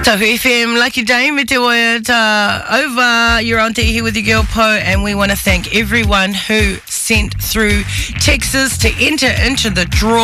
Tahu FM, Lucky Day, me te waia over. You're on here with your girl Po, and we want to thank everyone who sent through texts to enter into the draw.